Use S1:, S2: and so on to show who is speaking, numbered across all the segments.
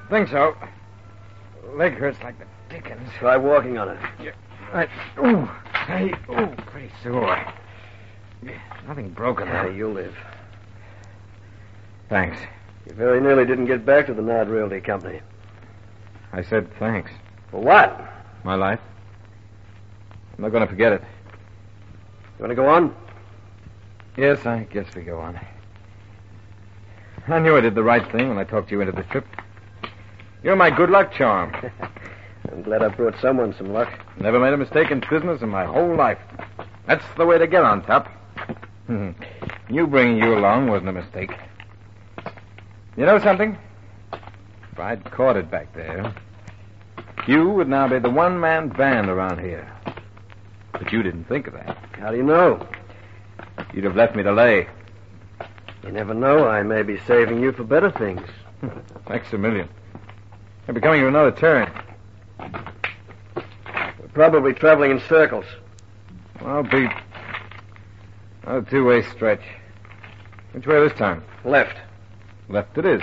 S1: think so. Leg hurts like the dickens.
S2: Try walking on it.
S1: Yeah. Right. Ooh. Hey, ooh, pretty sore. Nothing broken,
S2: Yeah,
S1: though.
S2: you live.
S1: Thanks.
S2: You very nearly didn't get back to the Nard Realty Company.
S1: I said thanks.
S2: For what?
S1: My life. I'm not going to forget it.
S2: You want to go on?
S1: Yes, I guess we go on. I knew I did the right thing when I talked you into this trip. You're my good luck charm.
S2: I'm glad I brought someone some luck.
S1: Never made a mistake in business in my whole life. That's the way to get on top. You bringing you along wasn't a mistake. You know something? If I'd caught it back there, you would now be the one-man band around here. But you didn't think of that.
S2: How do you know?
S1: You'd have left me to lay.
S2: You never know. I may be saving you for better things.
S1: Thanks a million. You're becoming another turn.
S2: We're probably traveling in circles.
S1: I'll be a two-way stretch. Which way this time?
S2: Left.
S1: Left it is.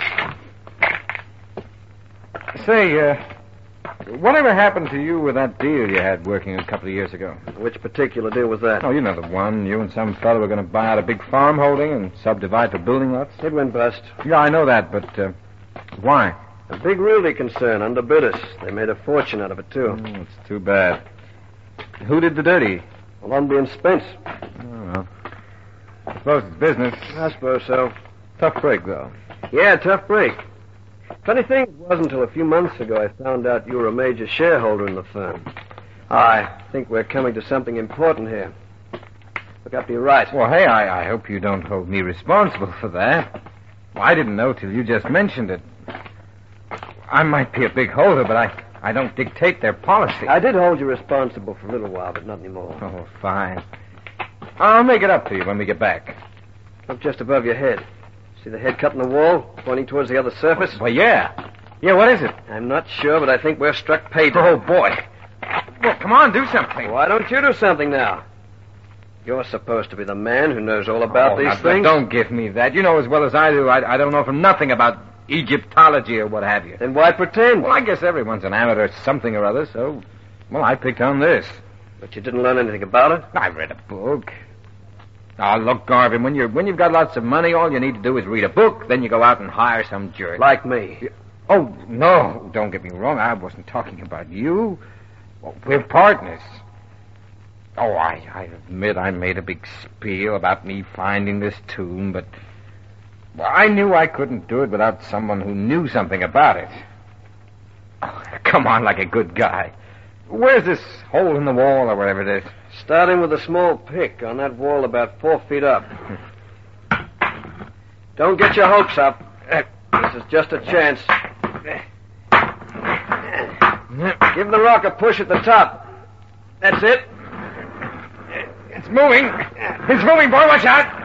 S1: Say, whatever happened to you with that deal you had working a couple of years ago?
S2: Which particular deal was that?
S1: Oh, you know the one. You and some fellow were going to buy out a big farm holding and subdivide for building lots.
S2: It went bust.
S1: Yeah, I know that, but why?
S2: A big realty concern underbid us. They made a fortune out of it, too.
S1: Oh, it's too bad. Who did the dirty?
S2: Alumby and Spence.
S1: Oh, well. I suppose it's business.
S2: I suppose so.
S1: Tough break, though.
S2: Yeah, tough break. Funny thing, it wasn't until a few months ago I found out you were a major shareholder in the firm. I think we're coming to something important here. Look up to your right.
S1: Well, hey, I hope you don't hold me responsible for that. Well, I didn't know till you just mentioned it. I might be a big holder, but I don't dictate their policy.
S2: I did hold you responsible for a little while, but not anymore.
S1: Oh, fine. I'll make it up to you when we get back.
S2: Look just above your head. See the head cut in the wall, pointing towards the other surface?
S1: Well, yeah. Yeah, what is it?
S2: I'm not sure, but I think we're struck pay dirt.
S1: Oh, boy. Well, come on, do something.
S2: Why don't you do something now? You're supposed to be the man who knows all about these things.
S1: Don't give me that. You know as well as I do, I don't know from nothing about Egyptology or what have you.
S2: Then why pretend?
S1: Well, I guess everyone's an amateur at something or other, so, well, I picked on this.
S2: But you didn't learn anything about it?
S1: I read a book. Oh, look, Garvin, when you've got lots of money, all you need to do is read a book, then you go out and hire some jerk.
S2: Like me.
S1: Oh, no, don't get me wrong. I wasn't talking about you. Well, we're partners. Oh, I admit I made a big spiel about me finding this tomb, but well, I knew I couldn't do it without someone who knew something about it. Oh, come on, like a good guy. Where's this hole in the wall or wherever it is?
S2: Starting with a small pick on that wall about 4 feet up. Don't get your hopes up. This is just a chance. Give the rock a push at the top. That's it.
S1: It's moving. It's moving, boy. Watch out.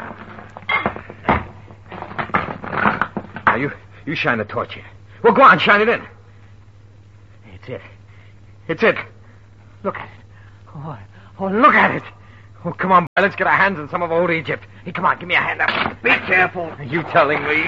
S1: Now, you shine the torch here. Well, go on, shine it in. It's it. It's it. Look at it. Oh, look at it. Oh, come on, boy. Let's get our hands on some of old Egypt. Hey, come on, give me a hand up.
S2: Be careful.
S1: You telling me?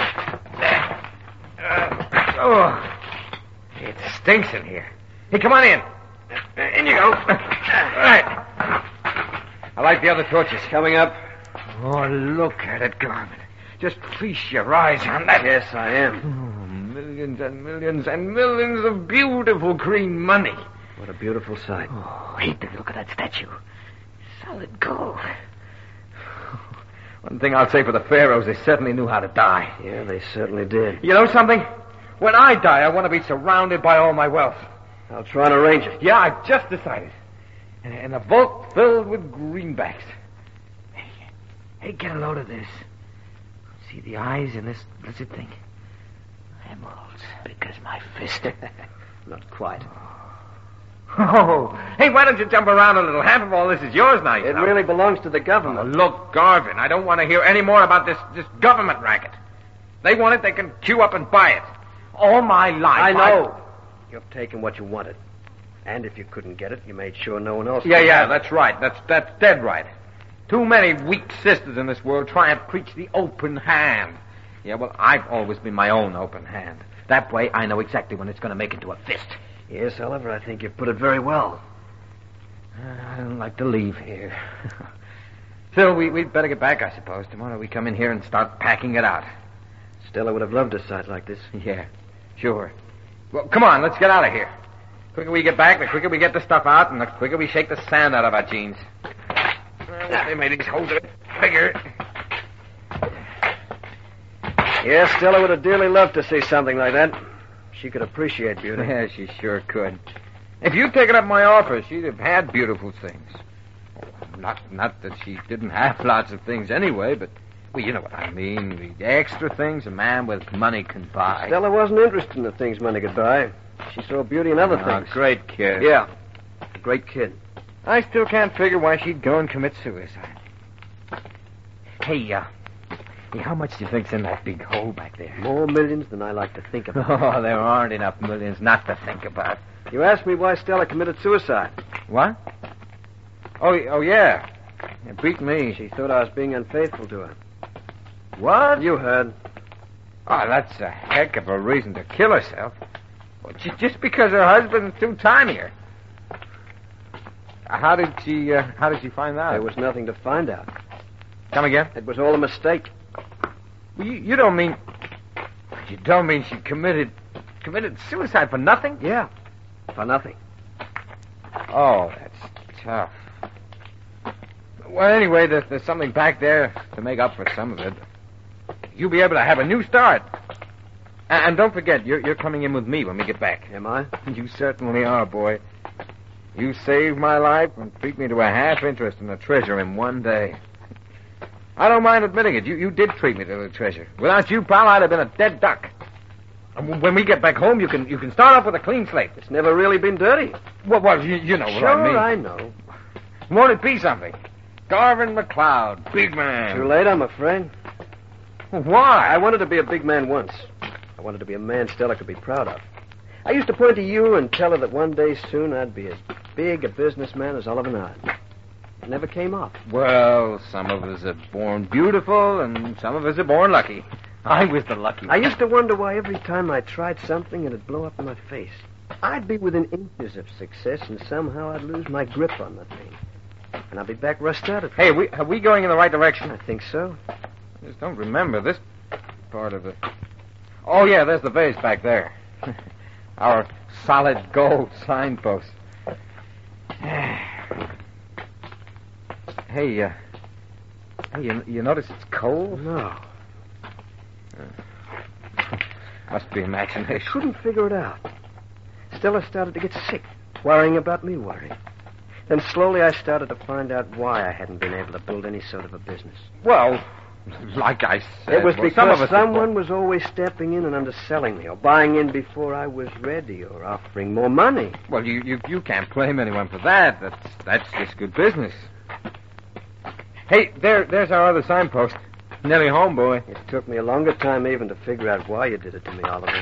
S1: It stinks in here. Hey, come on in. In you go. All right. I like the other torches.
S2: Coming up.
S1: Oh, look at it, Garvin. Just feast your eyes on that.
S2: Yes, I am.
S1: Oh, millions and millions and millions of beautiful green money.
S2: What a beautiful sight.
S1: Oh, hate to look at that statue. Solid gold. One thing I'll say for the pharaohs, they certainly knew how to die.
S2: Yeah, they certainly did.
S1: You know something? When I die, I want to be surrounded by all my wealth.
S2: I'll try and arrange it.
S1: Yeah, I've just decided. And a vault filled with greenbacks. Hey, get a load of this. See the eyes in this lizard thing? Emeralds, big as my fist.
S2: Not quite.
S1: Oh, hey, why don't you jump around a little? Half of all this is yours now.
S2: It really belongs to the government.
S1: Oh, look, Garvin, I don't want to hear any more about this government racket. They want it, they can queue up and buy it. All my life.
S2: I know. You've taken what you wanted. And if you couldn't get it, you made sure no one else could.
S1: Yeah, that's right. That's dead right. Too many weak sisters in this world try and preach the open hand. Yeah, well, I've always been my own open hand. That way, I know exactly when it's going to make into a fist.
S2: Yes, Oliver, I think you put it very well.
S1: I don't like to leave here. Phil, we'd better get back, I suppose. Tomorrow we come in here and start packing it out.
S2: Stella would have loved a sight like this.
S1: Yeah, sure. Well, come on, let's get out of here. The quicker we get back, the quicker we get the stuff out, and the quicker we shake the sand out of our jeans. They made these holes a bit bigger.
S2: Yes, Stella would have dearly loved to see something like that. She could appreciate beauty.
S1: Yeah, she sure could. If you'd taken up my offer, she'd have had beautiful things. Not that she didn't have lots of things anyway, but, well, you know what I mean. The extra things a man with money can buy.
S2: Stella wasn't interested in the things money could buy. She saw beauty in other things.
S1: Great kid.
S2: Yeah, a great kid.
S1: I still can't figure why she'd go and commit suicide. Hey, how much do you think's in that big hole back there?
S2: More millions than I like to think about.
S1: Oh, there aren't enough millions not to think about.
S2: You asked me why Stella committed suicide.
S1: What? Oh, yeah. It beat me.
S2: She thought I was being unfaithful to her.
S1: What?
S2: You heard.
S1: Oh, that's a heck of a reason to kill herself. Well, just because her husband's two-time here. How did she find out?
S2: There was nothing to find out.
S1: Come again?
S2: It was all a mistake.
S1: Well, you don't mean... You don't mean she committed suicide for nothing?
S2: Yeah, for nothing.
S1: Oh, that's tough. Well, anyway, there's something back there to make up for some of it. You'll be able to have a new start. And don't forget, you're coming in with me when we get back.
S2: Am I?
S1: You certainly are, boy. You saved my life and treat me to a half interest in the treasure in one day. I don't mind admitting it. You did treat me to the treasure. Without you, pal, I'd have been a dead duck. And when we get back home, you can start off with a clean slate.
S2: It's never really been dirty.
S1: Well, you know what
S2: sure,
S1: I mean.
S2: I know.
S1: Won't it be something? Garvin McLeod, big man.
S2: Too late, I'm afraid.
S1: Why?
S2: I wanted to be a big man once. I wanted to be a man Stella could be proud of. I used to point to you and tell her that one day soon I'd be as big a businessman as Oliver Nard. It never came off.
S1: Well, some of us are born beautiful and some of us are born lucky. I was the lucky one.
S2: I used to wonder why every time I tried something it'd blow up in my face. I'd be within inches of success and somehow I'd lose my grip on the thing. And I'd be back where I started from.
S1: Hey, are we going in the right direction?
S2: I think so.
S1: I just don't remember this part of it. Oh, yeah, there's the vase back there. Our solid gold signpost. Hey, you notice it's cold?
S2: No.
S1: Must be imagination.
S2: Couldn't figure it out. Stella started to get sick, worrying about me worrying. Then slowly I started to find out why I hadn't been able to build any sort of a business.
S1: Well, like I said...
S2: It was because
S1: some
S2: someone was always stepping in and underselling me, or buying in before I was ready, or offering more money.
S1: Well, you can't blame anyone for that. That's just good business. Hey, there's our other signpost. Nearly home, boy.
S2: It took me a longer time even to figure out why you did it to me, Oliver.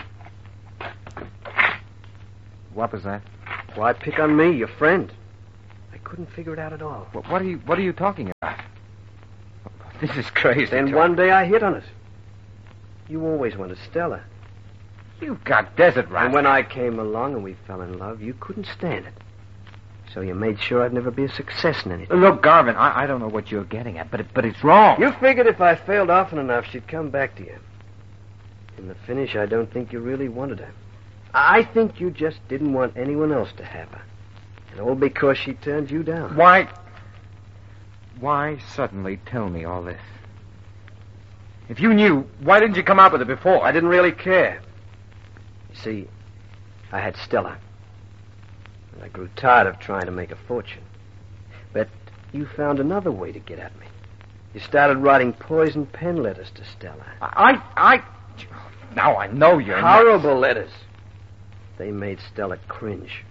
S1: What was that?
S2: Why pick on me, your friend? I couldn't figure it out at all.
S1: What are you talking about? This is crazy.
S2: Then one day I hit on it. You always wanted Stella.
S1: You've got desert rats.
S2: And when I came along and we fell in love, you couldn't stand it. So you made sure I'd never be a success in anything.
S1: Look, Garvin, I don't know what you're getting at, but it's wrong.
S2: You figured if I failed often enough, she'd come back to you. In the finish, I don't think you really wanted her. I think you just didn't want anyone else to have her. And all because she turned you down.
S1: Why suddenly tell me all this? If you knew, why didn't you come out with it before?
S2: I didn't really care. You see, I had Stella. And I grew tired of trying to make a fortune. But you found another way to get at me. You started writing poison pen letters to Stella.
S1: Now I know you're
S2: horrible letters. They made Stella cringe.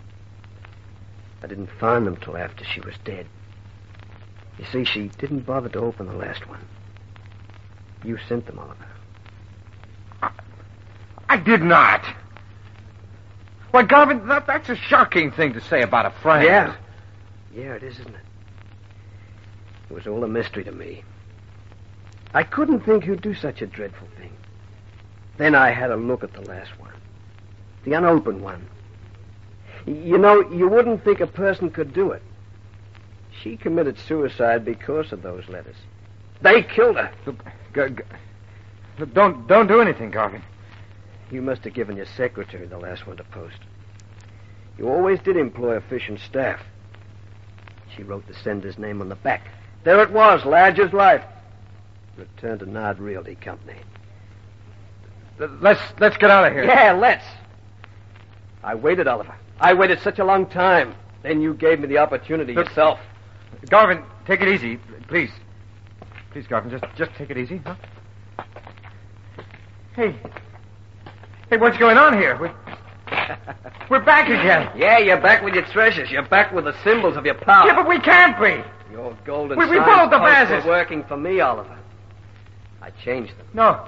S2: I didn't find them till after she was dead. You see, she didn't bother to open the last one. You sent them, Oliver.
S1: I did not. Why, Garvin, that's a shocking thing to say about a friend.
S2: Yeah. Yeah, it is, isn't it? It was all a mystery to me. I couldn't think you'd do such a dreadful thing. Then I had a look at the last one. The unopened one. You know, you wouldn't think a person could do it. She committed suicide because of those letters. They killed her.
S1: Look, don't do anything, Garvin.
S2: You must have given your secretary the last one to post. You always did employ efficient staff. She wrote the sender's name on the back. There it was, large as life. Returned to Nard Realty Company.
S1: Let's get out of here.
S2: Yeah, let's. I waited, Oliver. I waited such a long time. Then you gave me the opportunity yourself.
S1: Garvin, take it easy, please. Please, Garvin, just take it easy, huh? Hey, what's going on here? We're back again.
S2: Yeah, you're back with your treasures. You're back with the symbols of your power.
S1: Yeah, but we can't be.
S2: Your golden
S1: we
S2: signs
S1: followed the
S2: posts
S1: passes.
S2: were working for me, Oliver. I changed them.
S1: No.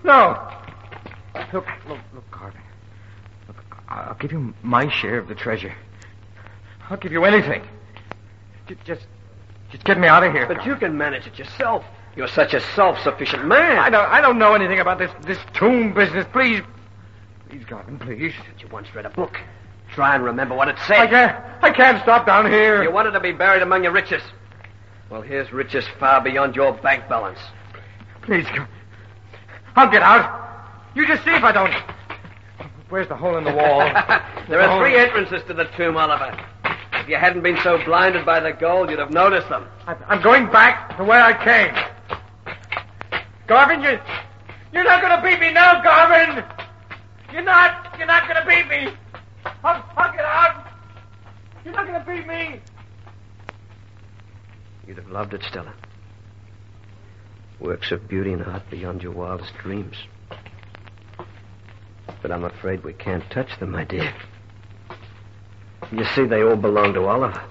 S1: Look, Garvin. Look, I'll give you my share of the treasure. I'll give you anything. Just get me out of here.
S2: But you can manage it yourself. You're such a self-sufficient man.
S1: I don't know anything about this tomb business. Please, Garvin, please.
S2: You once read a book. Try and remember what it said.
S1: I can't stop down here.
S2: You wanted to be buried among your riches. Well, here's riches far beyond your bank balance.
S1: Please, I'll get out. You just see if I don't. Where's the hole in the wall?
S2: There are 3 entrances to the tomb, Oliver. If you hadn't been so blinded by the gold, you'd have noticed them.
S1: I'm going back to where I came. Garvin, you're not going to beat me now, Garvin. You're not going to beat me. I'll get out. You're not going to beat me.
S2: You'd have loved it, Stella. Works of beauty and art beyond your wildest dreams. But I'm afraid we can't touch them, my dear. You see, they all belong to Oliver.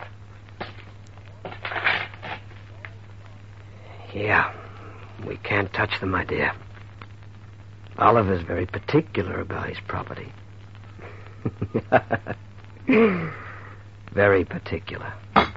S2: Yeah, we can't touch them, my dear. Oliver's very particular about his property. Very particular.